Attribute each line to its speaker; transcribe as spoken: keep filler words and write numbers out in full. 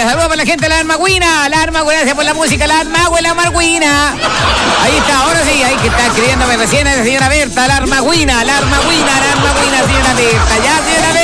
Speaker 1: Saludos para la gente de la Armagüina. La Armagüina, gracias por la música. La Armagüina, la Armagüina. Ahí está, ahora sí, ahí que está escribiéndome recién la señora Berta. La Armagüina, la Armagüina, la Armagüina, señora Berta. Ya, señora